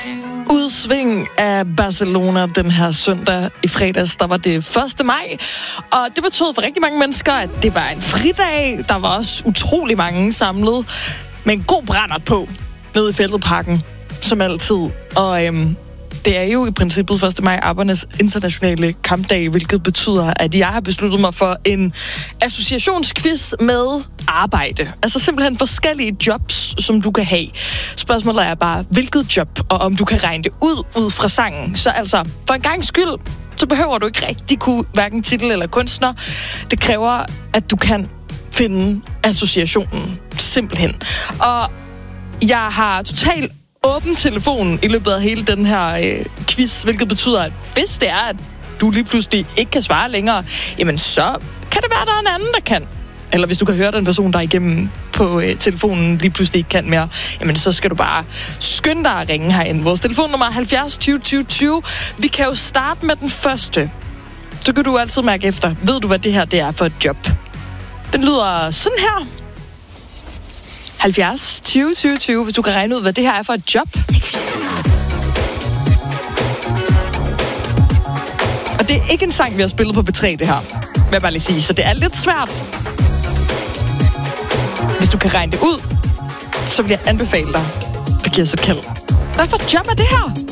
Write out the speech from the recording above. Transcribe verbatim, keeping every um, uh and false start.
Udsving af Barcelona den her søndag i fredags, der var det første maj. Og det betød for rigtig mange mennesker, at det var en fridag. Der var også utrolig mange samlet med en god brændert på nede i Fælledparken, som altid. Og øhm, det er jo i princippet første maj Arbejdernes internationale kampdag, hvilket betyder, at jeg har besluttet mig for en associationsquiz med arbejde. Altså simpelthen forskellige jobs, som du kan have. Spørgsmålet er bare, hvilket job, og om du kan regne det ud, ud fra sangen. Så altså, for en gang skyld, så behøver du ikke rigtig kunne hverken titel eller kunstner. Det kræver, at du kan finde associationen, simpelthen. Og jeg har totalt åben telefonen i løbet af hele den her øh, quiz, hvilket betyder, at hvis det er, at du lige pludselig ikke kan svare længere, jamen så kan det være, at der er en anden, der kan. Eller hvis du kan høre den person, der igennem på øh, telefonen lige pludselig ikke kan mere, jamen så skal du bare skynde dig at ringe herind. Vores telefonnummer er halvfjerds tyve tyve tyve. Vi kan jo starte med den første. Så kan du altid mærke efter. Ved du, hvad det her det er for et job? Den lyder sådan her. halvfjerds tyve tyve tyve, hvis du kan regne ud, hvad det her er for et job. Og det er ikke en sang, vi har spillet på B tre, det her. Vil jeg bare lige sige. Så det er lidt svært. Hvis du kan regne det ud, så vil jeg anbefale dig at give os et kald. Hvad for et job er det her?